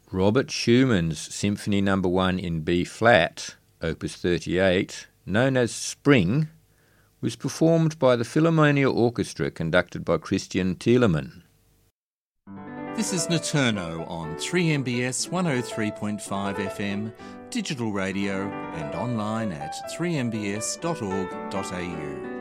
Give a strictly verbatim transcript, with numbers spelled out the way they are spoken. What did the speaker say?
Robert Schumann's Symphony Number One in B-flat, Opus thirty-eight, known as Spring, was performed by the Philharmonia Orchestra conducted by Christian Thielemann. This is Naturno on three M B S one oh three point five F M, digital radio and online at three m b s dot org dot a u.